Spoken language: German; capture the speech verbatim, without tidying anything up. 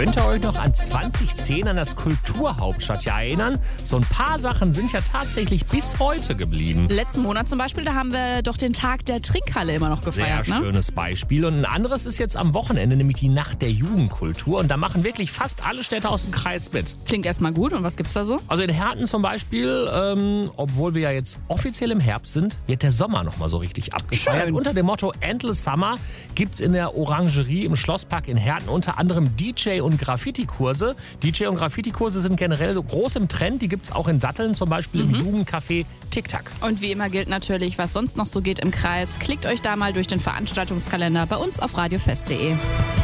Könnt ihr euch noch an zwanzig zehn an das Kulturhauptstadtjahr erinnern? So ein paar Sachen sind ja tatsächlich bis heute geblieben. Letzten Monat zum Beispiel, da haben wir doch den Tag der Trinkhalle immer noch gefeiert. Sehr ne? schönes Beispiel. Und ein anderes ist jetzt am Wochenende, nämlich die Nacht der Jugendkultur. Und da machen wirklich fast alle Städte aus dem Kreis mit. Klingt erstmal gut. Und was gibt's da so? Also in Herten zum Beispiel, ähm, obwohl wir ja jetzt offiziell im Herbst sind, wird der Sommer nochmal so richtig abgefeiert. Schön. Unter dem Motto Endless Summer gibt's in der Orangerie im Schlosspark in Herten unter anderem D J- und Graffiti-Kurse. D J- und Graffiti-Kurse sind generell so groß im Trend. Die gibt's auch in Datteln, zum Beispiel mhm. im Jugendcafé Tic-Tac. Und wie immer gilt natürlich, was sonst noch so geht im Kreis. Klickt euch da mal durch den Veranstaltungskalender bei uns auf radiofest punkt de.